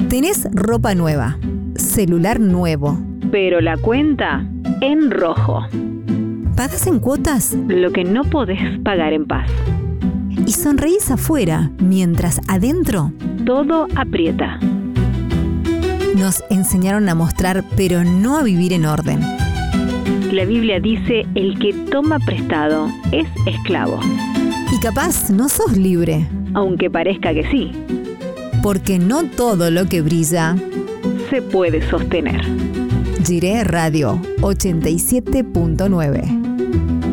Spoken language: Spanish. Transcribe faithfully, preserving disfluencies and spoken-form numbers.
Tenés ropa nueva, celular nuevo, pero la cuenta en rojo. ¿pagás en cuotas? Lo que no podés pagar en paz. Y sonreís afuera, mientras adentro Todo aprieta. nos enseñaron a mostrar, pero no a vivir en orden. La Biblia dice, el que toma prestado es esclavo, Y capaz no sos libre, aunque parezca que sí, porque no todo lo que brilla. se puede sostener. Jiré Radio ochenta y siete punto nueve.